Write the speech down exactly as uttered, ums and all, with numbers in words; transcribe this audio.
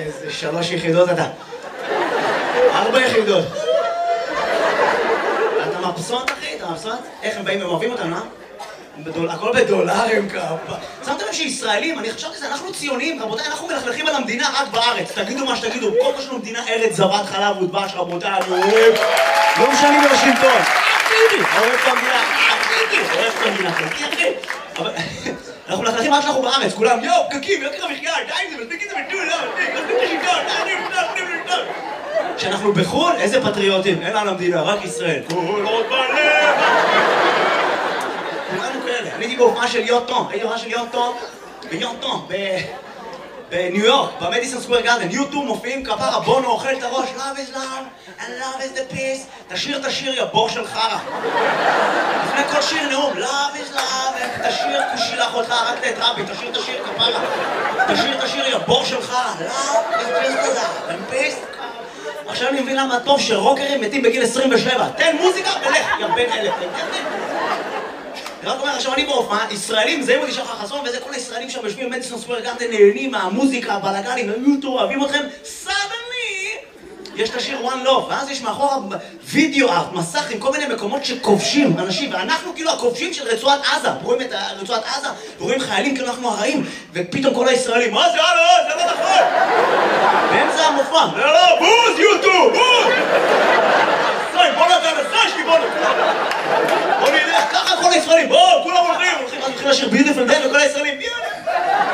איזה שלוש יחידות אתה. ארבע יחידות. אתה מבסוט, אחי? אתה מבסוט? איך הם באים ואוהבים אותנו, אה? הכל בדולרים כפה. שמתם לב שישראלים, אני חשבתי שזה, אנחנו ציונים, רבותיי, אנחנו מלכלכים על המדינה רק בארץ. תגידו מה שתגידו, כל מה שלנו מדינה ארץ זבת חלב ודבש, רבותיי, אני אוהב. לא משנה בשלטון. אחידי, אוהב את המדינה, אחידי, אוהב את המדינה, חלקי אחי. אבל אנחנו מלכלכים רק שאנחנו בארץ, כולם, יואו, פקקים, יוקר המחיה, די, זה מספיק את זה בטול, לא, מספיק, מספיק את השלטון, די, די, די, די. כשאנחנו בחו"ל, איזה פטריוטים, אין על המדינה, רק ישראל. כל עוד בלב. כולנו כאלה. אני הייתי בהופעה של יוטון, הייתי בהופעה של יוטון, ביוטון, בניו יורק, במדיסון סקוואר גארדן. יוטו מופיעים כפרה, בונו אוכל את הראש, love is love, and love is the peace. תשיר את השיר, יא בור של חרא. לפני כל שיר נאום, love is love, תשיר כושי לאחותך, רק את רבי, תשיר את השיר כפרה. תשיר את השיר, יא בור של חרא, love is just love, and peace. עכשיו אני מבין למה טוב שרוקרים מתים בגיל עשרים ושבע. תן מוזיקה ולך, יא בן אלף. רק אומר, עכשיו אני בהופעה, ישראלים, זה מודי שחר חסון, וזה כל הישראלים שם יושבים במדיסון סקוואר גארדן, נהנים מהמוזיקה, הבלגנים, היוטו, אוהבים אתכם, סדני! יש את השיר One Love, ואז יש מאחורה וידאו ארט, מסך עם כל מיני מקומות שכובשים אנשים, ואנחנו כאילו הכובשים של רצועת עזה, רואים את רצועת עזה, ורואים חיילים כאילו אנחנו הרעים, ופתאום כל הישראלים, מה זה, הלו, זה לא נכון! באמצע המופע,